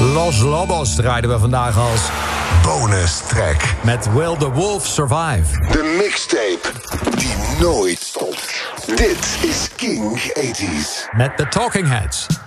Los Lobos draaiden we vandaag als bonus track. Met Will the Wolf Survive. De mixtape die nooit stopt. Dit is King 80s. Met The Talking Heads.